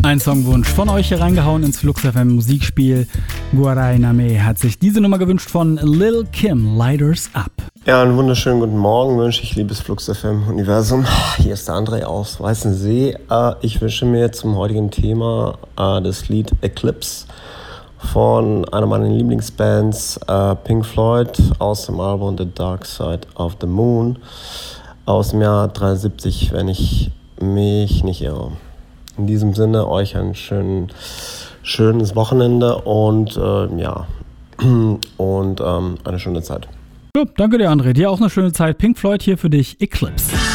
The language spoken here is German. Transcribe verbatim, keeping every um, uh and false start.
Ein Songwunsch von euch hier reingehauen ins Flux F M Musikspiel. Guarai Name hat sich diese Nummer gewünscht von Lil Kim, Lighters Up. Ja, einen wunderschönen guten Morgen wünsche ich, liebes Flux F M Universum. Hier ist der André aus Weißensee. Ich wünsche mir zum heutigen Thema das Lied Eclipse von einer meiner Lieblingsbands, Pink Floyd, aus dem Album The Dark Side of the Moon aus dem Jahr dreiundsiebzig, wenn ich mich nicht irre. In diesem Sinne euch ein schön, schönes Wochenende und äh, ja und ähm, eine schöne Zeit. Ja, danke dir, André. Dir auch eine schöne Zeit. Pink Floyd hier für dich, Eclipse.